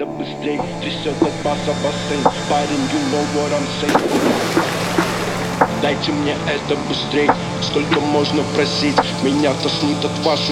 Да быстрей трясет от баса бассейн. Парень, you know what I'm saying. Дайте мне это быстрей, сколько можно просить. Меня тошнит от ваших